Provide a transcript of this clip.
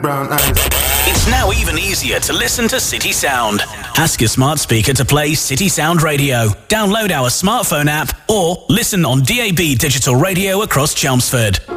brown eyes. It's now even easier to listen to City Sound. Ask your smart speaker to play City Sound Radio. Download our smartphone app or listen on DAB digital radio across Chelmsford.